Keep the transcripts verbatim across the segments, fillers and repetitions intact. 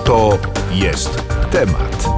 To jest temat.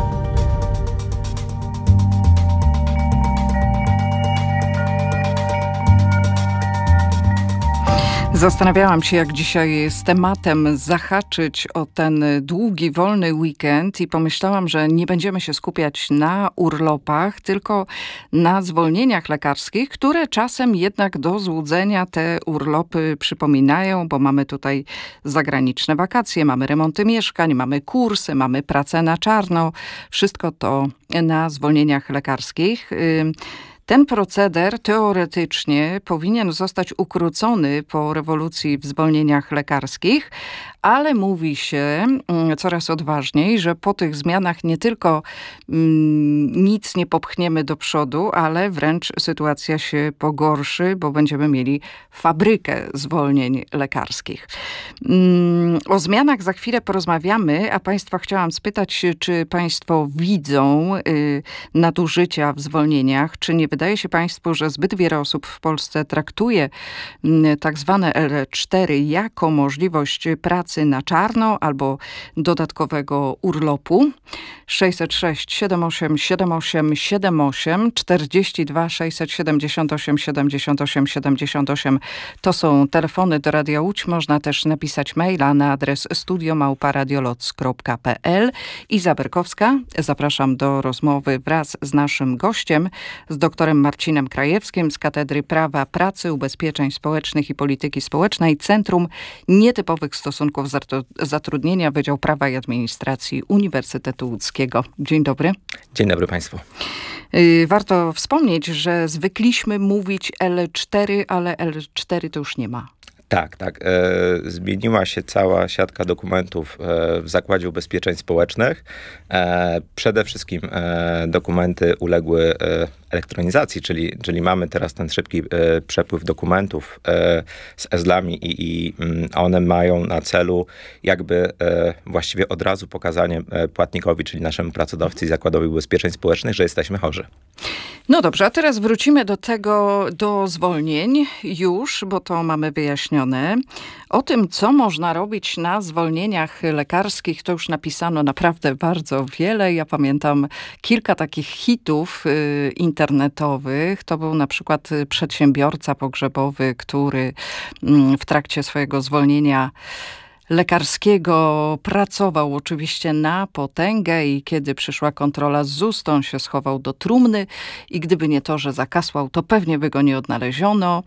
Zastanawiałam się, jak dzisiaj z tematem zahaczyć o ten długi, wolny weekend i pomyślałam, że nie będziemy się skupiać na urlopach, tylko na zwolnieniach lekarskich, które czasem jednak do złudzenia te urlopy przypominają, bo mamy tutaj zagraniczne wakacje, mamy remonty mieszkań, mamy kursy, mamy pracę na czarno. Wszystko to na zwolnieniach lekarskich. Ten proceder teoretycznie powinien zostać ukrócony po rewolucji w zwolnieniach lekarskich, ale mówi się coraz odważniej, że po tych zmianach nie tylko mm, nic nie popchniemy do przodu, ale wręcz sytuacja się pogorszy, bo będziemy mieli fabrykę zwolnień lekarskich. Mm, o zmianach za chwilę porozmawiamy, a Państwa chciałam spytać, czy Państwo widzą y, nadużycia w zwolnieniach, czy nie wydaje się Państwu, że zbyt wiele osób w Polsce traktuje y, tak zwane L cztery jako możliwość pracy na czarno albo dodatkowego urlopu. sześćset sześć siedem osiem siedem osiem siedem osiem czterdzieści dwa sześćset siedemdziesiąt osiem siedemdziesiąt osiem siedemdziesiąt osiem to są telefony do Radia Łódź. Można też napisać maila na adres studio małpa radioloc kropka p l. Iza Berkowska. Zapraszam do rozmowy wraz z naszym gościem, z doktorem Marcinem Krajewskim z Katedry Prawa Pracy, Ubezpieczeń Społecznych i Polityki Społecznej, Centrum Nietypowych Stosunków Zatrudnienia, Wydział Prawa i Administracji Uniwersytetu Łódzkiego. Dzień dobry. Dzień dobry Państwu. Warto wspomnieć, że zwykliśmy mówić L cztery, ale L cztery to już nie ma. Tak, tak. E, zmieniła się cała siatka dokumentów e, w Zakładzie Ubezpieczeń Społecznych. E, przede wszystkim e, dokumenty uległy e, elektronizacji, czyli, czyli mamy teraz ten szybki e, przepływ dokumentów e, z eslami i, i m, one mają na celu jakby e, właściwie od razu pokazanie e, płatnikowi, czyli naszemu pracodawcy i Zakładowi Ubezpieczeń Społecznych, że jesteśmy chorzy. No dobrze, a teraz wrócimy do tego, do zwolnień już, bo to mamy wyjaśnione. O tym, co można robić na zwolnieniach lekarskich, to już napisano naprawdę bardzo wiele. Ja pamiętam kilka takich hitów y, internetowych. To był na przykład przedsiębiorca pogrzebowy, który y, w trakcie swojego zwolnienia lekarskiego pracował oczywiście na potęgę i kiedy przyszła kontrola z Z U S, to on się schował do trumny i gdyby nie to, że zakasłał, to pewnie by go nie odnaleziono.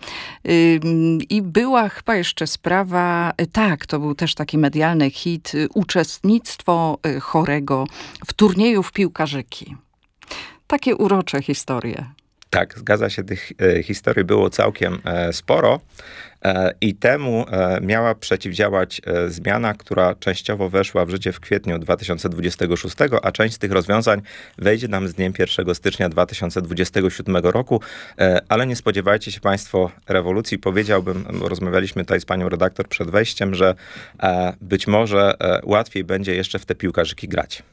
I była chyba jeszcze sprawa, tak, to był też taki medialny hit, uczestnictwo chorego w turnieju w piłkarzyki. Takie urocze historie. Tak, zgadza się, tych e, historii było całkiem e, sporo e, i temu e, miała przeciwdziałać e, zmiana, która częściowo weszła w życie w kwietniu dwa tysiące dwudziestego szóstego, a część z tych rozwiązań wejdzie nam z dniem pierwszego stycznia dwa tysiące dwudziestego siódmego roku, e, ale nie spodziewajcie się Państwo rewolucji. Powiedziałbym, rozmawialiśmy tutaj z panią redaktor przed wejściem, że e, być może e, łatwiej będzie jeszcze w te piłkarzyki grać.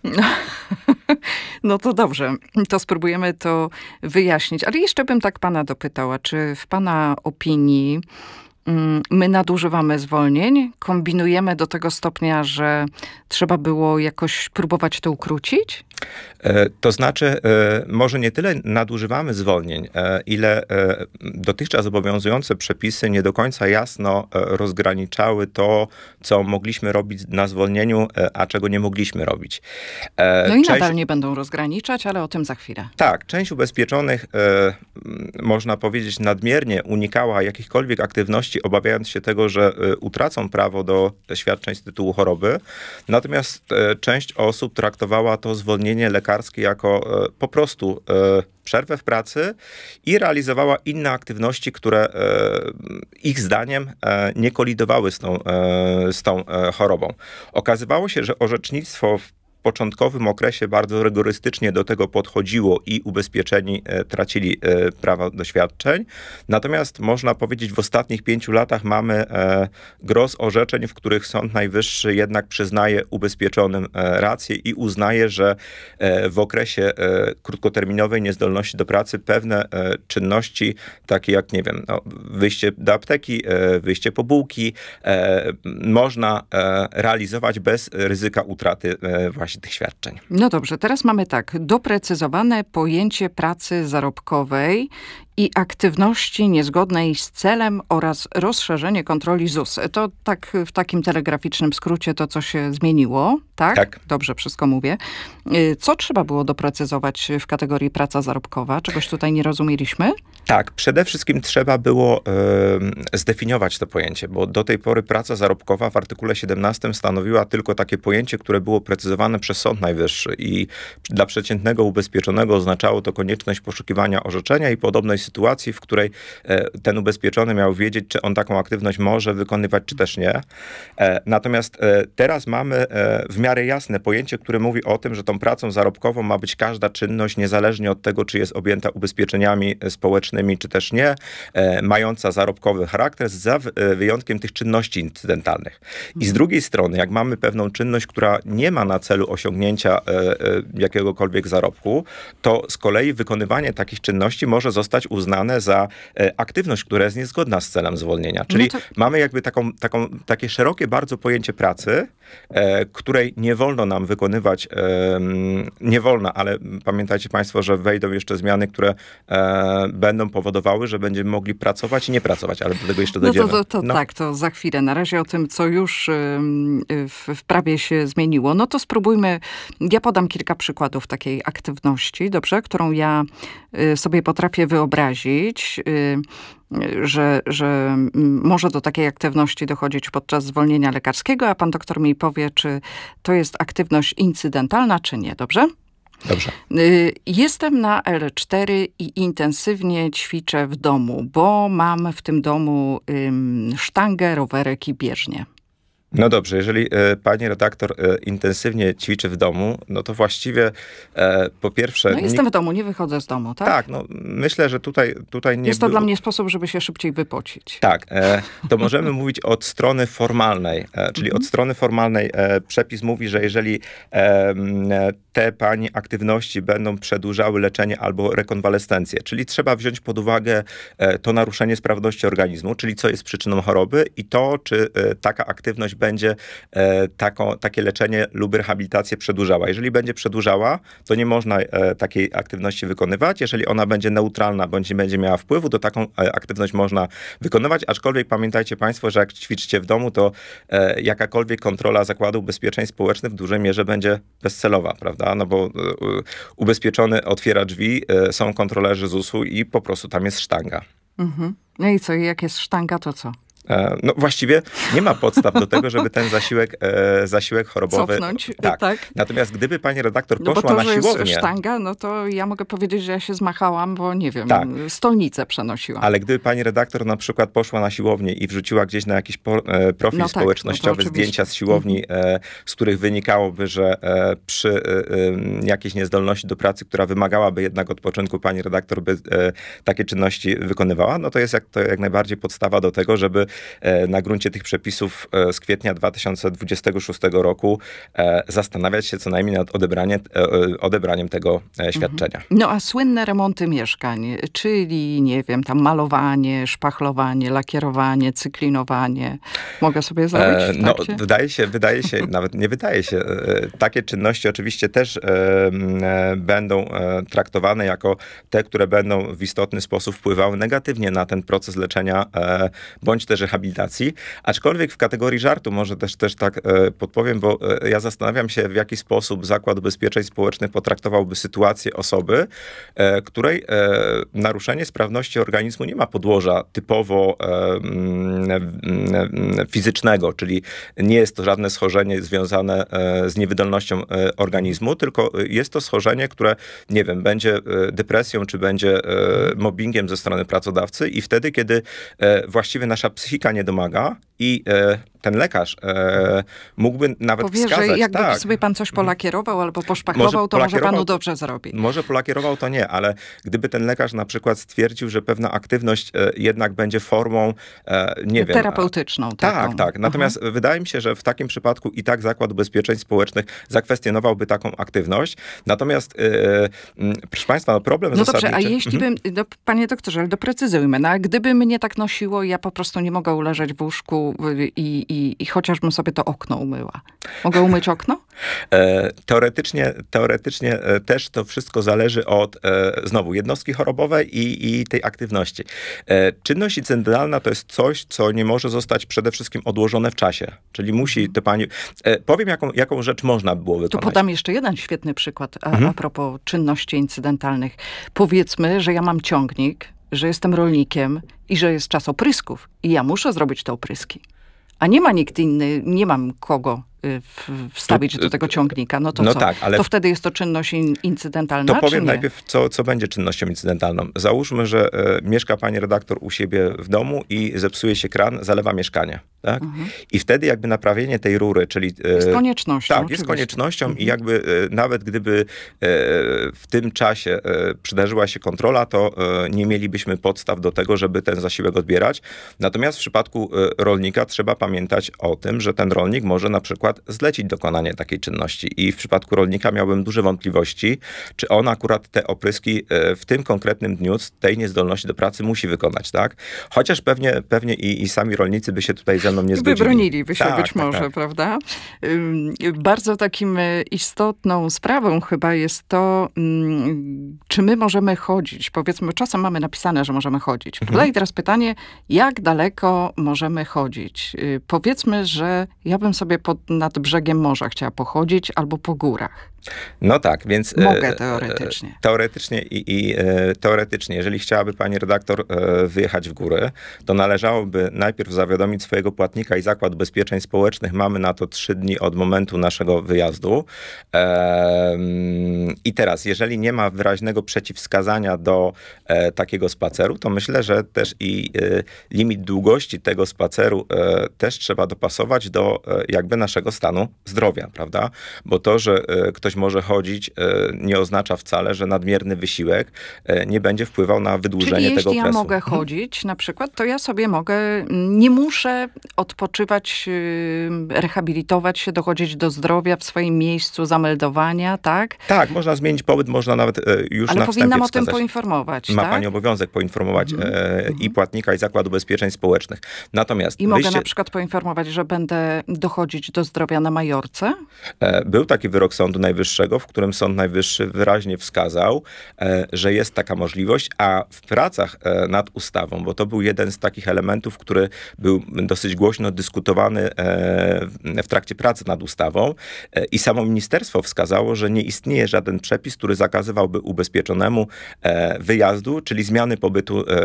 No to dobrze, to spróbujemy to wyjaśnić. Ale jeszcze bym tak pana dopytała, czy w pana opinii my nadużywamy zwolnień? Kombinujemy do tego stopnia, że trzeba było jakoś próbować to ukrócić? E, to znaczy, e, może nie tyle nadużywamy zwolnień, e, ile e, dotychczas obowiązujące przepisy nie do końca jasno e, rozgraniczały to, co mogliśmy robić na zwolnieniu, e, a czego nie mogliśmy robić. E, no i część... nadal nie będą rozgraniczać, ale o tym za chwilę. Tak, część ubezpieczonych, e, można powiedzieć, nadmiernie unikała jakichkolwiek aktywności, obawiając się tego, że e, utracą prawo do świadczeń z tytułu choroby. Natomiast e, część osób traktowała to zwolnienie lekarskie jako e, po prostu e, przerwę w pracy i realizowała inne aktywności, które e, ich zdaniem e, nie kolidowały z tą, e, z tą e, chorobą. Okazywało się, że orzecznictwo w początkowym okresie bardzo rygorystycznie do tego podchodziło i ubezpieczeni e, tracili e, prawa do świadczeń. Natomiast można powiedzieć, w ostatnich pięciu latach mamy e, gros orzeczeń, w których Sąd Najwyższy jednak przyznaje ubezpieczonym e, rację i uznaje, że e, w okresie e, krótkoterminowej niezdolności do pracy pewne e, czynności, takie jak, nie wiem, no, wyjście do apteki, e, wyjście po bułki, e, można e, realizować bez ryzyka utraty e, właśnie tych świadczeń. No dobrze, teraz mamy tak, doprecyzowane pojęcie pracy zarobkowej i aktywności niezgodnej z celem oraz rozszerzenie kontroli Z U S. To tak w takim telegraficznym skrócie to, co się zmieniło, tak? Tak. Dobrze, wszystko mówię. Co trzeba było doprecyzować w kategorii praca zarobkowa? Czegoś tutaj nie rozumieliśmy? Tak, przede wszystkim trzeba było y, zdefiniować to pojęcie, bo do tej pory praca zarobkowa w artykule siedemnastym stanowiła tylko takie pojęcie, które było precyzowane przez Sąd Najwyższy i dla przeciętnego ubezpieczonego oznaczało to konieczność poszukiwania orzeczenia i podobnej sytuacji, w której e, ten ubezpieczony miał wiedzieć, czy on taką aktywność może wykonywać, czy też nie. E, natomiast e, teraz mamy e, w miarę jasne pojęcie, które mówi o tym, że tą pracą zarobkową ma być każda czynność, niezależnie od tego, czy jest objęta ubezpieczeniami społecznymi, czy też nie, e, mająca zarobkowy charakter, za e, wyjątkiem tych czynności incydentalnych. I z drugiej strony, jak mamy pewną czynność, która nie ma na celu osiągnięcia e, e, jakiegokolwiek zarobku, to z kolei wykonywanie takich czynności może zostać uznane za e, aktywność, która jest niezgodna z celem zwolnienia. Czyli No to... mamy jakby taką, taką, takie szerokie bardzo pojęcie pracy, e, której nie wolno nam wykonywać, e, nie wolno, ale pamiętajcie Państwo, że wejdą jeszcze zmiany, które e, będą powodowały, że będziemy mogli pracować i nie pracować, ale do tego jeszcze dojdziemy. No to, to, to no. Tak, to za chwilę. Na razie o tym, co już w, w prawie się zmieniło. No to spróbujmy, ja podam kilka przykładów takiej aktywności, dobrze, którą ja sobie potrafię wyobrazić, że, że może do takiej aktywności dochodzić podczas zwolnienia lekarskiego, a pan doktor mi powie, czy to jest aktywność incydentalna, czy nie, dobrze? Dobrze. Jestem na L cztery i intensywnie ćwiczę w domu, bo mam w tym domu ym, sztangę, rowerek i bieżnię. No dobrze, jeżeli e, pani redaktor e, intensywnie ćwiczy w domu, no to właściwie e, po pierwsze... No jestem nie... w domu, nie wychodzę z domu, tak? Tak, no myślę, że tutaj, tutaj nie Jest to było... dla mnie sposób, żeby się szybciej wypocić. Tak, e, to możemy mówić od strony formalnej, e, czyli od strony formalnej e, przepis mówi, że jeżeli e, te pani aktywności będą przedłużały leczenie albo rekonwalescencję, czyli trzeba wziąć pod uwagę e, to naruszenie sprawności organizmu, czyli co jest przyczyną choroby i to, czy e, taka aktywność będzie e, taką, takie leczenie lub rehabilitację przedłużała. Jeżeli będzie przedłużała, to nie można e, takiej aktywności wykonywać. Jeżeli ona będzie neutralna, bądź nie będzie miała wpływu, to taką e, aktywność można wykonywać. Aczkolwiek pamiętajcie Państwo, że jak ćwiczycie w domu, to e, jakakolwiek kontrola Zakładu Ubezpieczeń Społecznych w dużej mierze będzie bezcelowa, prawda? No bo e, ubezpieczony otwiera drzwi, e, są kontrolerzy Z U S-u i po prostu tam jest sztanga. Mhm. No i co? Jak jest sztanga, to co? No właściwie nie ma podstaw do tego, żeby ten zasiłek, e, zasiłek chorobowy... Cofnąć, tak. tak. Natomiast gdyby pani redaktor no poszła bo to, na siłownię... że jest sztanga, no to ja mogę powiedzieć, że ja się zmachałam, bo nie wiem, tak. stolnicę przenosiłam. Ale gdyby pani redaktor na przykład poszła na siłownię i wrzuciła gdzieś na jakiś po, e, profil no tak, społecznościowy no zdjęcia z siłowni, e, z których wynikałoby, że e, przy e, e, jakiejś niezdolności do pracy, która wymagałaby jednak odpoczynku, pani redaktor by e, takie czynności wykonywała, no to jest jak, to jak najbardziej podstawa do tego, żeby e, na gruncie tych przepisów z kwietnia dwa tysiące dwudziestego szóstego roku e, zastanawiać się co najmniej nad odebranie, e, odebraniem tego e, świadczenia. No a słynne remonty mieszkań, czyli nie wiem, tam malowanie, szpachlowanie, lakierowanie, cyklinowanie. Mogę sobie zrobić w No trakcie? wydaje się, wydaje się, nawet nie wydaje się, e, takie czynności oczywiście też e, e, będą e, traktowane jako te, które będą w istotny sposób wpływały negatywnie na ten proces leczenia e, bądź też rehabilitacji. Aczkolwiek w kategorii żartu może też, też tak e, podpowiem, bo e, ja zastanawiam się, w jaki sposób Zakład Ubezpieczeń Społecznych potraktowałby sytuację osoby, e, której e, naruszenie sprawności organizmu nie ma podłoża typowo e, m, fizycznego, czyli nie jest to żadne schorzenie związane e, z niewydolnością e, organizmu, tylko jest to schorzenie, które, nie wiem, będzie e, depresją, czy będzie e, mobbingiem ze strony pracodawcy i wtedy, kiedy e, właściwie nasza psychika psychika nie domaga i e, ten lekarz e, mógłby nawet Powie, wskazać... że jakby tak, sobie pan coś polakierował albo poszpachlował, może to może polakierował- panu dobrze zrobi. Może polakierował, to nie, ale gdyby ten lekarz na przykład stwierdził, że pewna aktywność e, jednak będzie formą, e, nie wiem... Terapeutyczną. Tak, taką. tak. Natomiast Mhm. wydaje mi się, że w takim przypadku i tak Zakład Ubezpieczeń Społecznych zakwestionowałby taką aktywność. Natomiast, e, m, proszę państwa, no problem No dobrze, a zasadniczy... jeśli Mhm. bym, no, panie doktorze, ale doprecyzujmy, no a gdyby mnie tak nosiło, ja po prostu nie mogę uleżeć w łóżku i, i, i chociażbym sobie to okno umyła. Mogę umyć okno? E, Teoretycznie, teoretycznie e, też to wszystko zależy od e, znowu jednostki chorobowej i, i tej aktywności. E, Czynność incydentalna to jest coś, co nie może zostać przede wszystkim odłożone w czasie. Czyli musi to pani... E, powiem, jaką, jaką rzecz można by było Tu wykonać. podam jeszcze jeden świetny przykład a, Mhm. a propos czynności incydentalnych. Powiedzmy, że ja mam ciągnik, że jestem rolnikiem i że jest czas oprysków i ja muszę zrobić te opryski. A nie ma nikt inny, nie mam kogo y, w, wstawić Tu- do tego ciągnika. No to no co? tak, ale- To wtedy jest to czynność in, incydentalna, To czy powiem nie? najpierw, co, co będzie czynnością incydentalną. Załóżmy, że e, mieszka pani redaktor u siebie w domu i zepsuje się kran, zalewa mieszkanie. Tak? Mhm. I wtedy jakby naprawienie tej rury, czyli... e, Jest koniecznością. Tak, oczywiście. jest koniecznością Mhm. i jakby e, nawet gdyby e, w tym czasie e, przydarzyła się kontrola, to e, nie mielibyśmy podstaw do tego, żeby ten zasiłek odbierać. Natomiast w przypadku e, rolnika trzeba pamiętać o tym, że ten rolnik może na przykład zlecić dokonanie takiej czynności. I w przypadku rolnika miałbym duże wątpliwości, czy on akurat te opryski e, w tym konkretnym dniu z tej niezdolności do pracy musi wykonać, tak? Chociaż pewnie, pewnie i, i sami rolnicy by się tutaj ze mną nie zgodzili. Wybroniliby się Tak, być tak, może, tak. prawda? Ym, Bardzo takim e, istotną sprawą chyba jest to, ym, czy my możemy chodzić. Powiedzmy, czasem mamy napisane, że możemy chodzić. Mhm. Tutaj teraz pytanie, jak daleko możemy chodzić? Y, Powiedzmy, że ja bym sobie pod, nad brzegiem morza chciała pochodzić albo po górach. No tak, więc... e, Mogę e, teoretycznie. Teoretycznie i, i e, teoretycznie, jeżeli chciałaby pani redaktor e, wyjechać w góry, to należałoby najpierw zawiadomić swojego płatnika i Zakład Ubezpieczeń Społecznych. Mamy na to trzy dni od momentu naszego wyjazdu. E, I teraz, jeżeli nie ma wyraźnego przeciwwskazania do e, takiego spaceru, to myślę, że też i e, limit długości tego spaceru e, też trzeba dopasować do e, jakby naszego stanu zdrowia, prawda? Bo to, że e, ktoś może chodzić, e, nie oznacza wcale, że nadmierny wysiłek e, nie będzie wpływał na wydłużenie Czyli tego jeśli ja okresu. mogę chodzić na przykład, to ja sobie mogę, nie muszę odpoczywać, yy, rehabilitować się, dochodzić do zdrowia w swoim miejscu zameldowania, tak? Tak, można zmienić pobyt, można nawet e, już Ale na wstępie powinnam o tym wskazać. poinformować, Ma tak? pani obowiązek poinformować e, i płatnika, i Zakład Ubezpieczeń Społecznych. Natomiast I mogę wyjście, na przykład poinformować, że będę dochodzić do zdrowia na Majorce? e, był taki wyrok Sądu Najwyższego, w którym Sąd Najwyższy wyraźnie wskazał, e, że jest taka możliwość, a w pracach e, nad ustawą, bo to był jeden z takich elementów, który był dosyć głośno dyskutowany e, w, w trakcie pracy nad ustawą e, i samo ministerstwo wskazało, że nie istnieje żaden przepis, który zakazywałby ubezpieczonemu e, wyjazdu, czyli zmiany pobytu, e,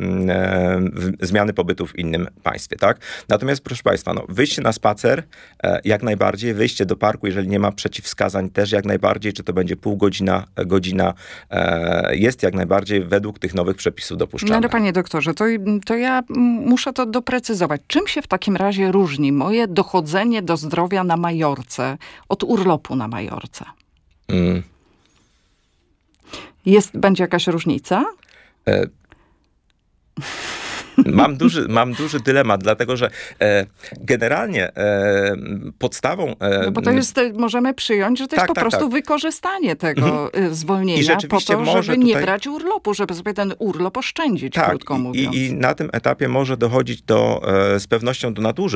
e, w, zmiany pobytu w innym państwie, tak? Natomiast proszę państwa, no, wyjście na spacer e, jak najbardziej, wyjście do parku, jeżeli nie ma przeciwwskazań, też jak najbardziej, czy to będzie pół godzina, godzina, e, jest jak najbardziej według tych nowych przepisów No dopuszczalne. ale panie doktorze, to, to ja mm, muszę to doprecyzować. Czym się w takim razie różni moje dochodzenie do zdrowia na Majorce od urlopu na Majorce? Mm. Jest, będzie jakaś różnica? E, Mam duży, mam duży dylemat, dlatego że e, generalnie e, podstawą... E, No bo to jest, możemy przyjąć, że to tak, jest po tak, prostu tak. wykorzystanie tego mhm. zwolnienia I rzeczywiście po to, może żeby nie tutaj- brać urlopu, żeby sobie ten urlop oszczędzić, tak, krótko i, mówiąc. i, i na tym etapie może dochodzić do, e, z pewnością do nadużyć.